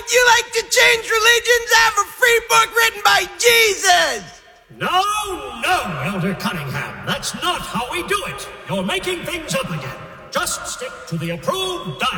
Would you like to change religions? I have a free book written by Jesus! No, no, Elder Cunningham. That's not how we do it. You're making things up again. Just stick to the approved diet.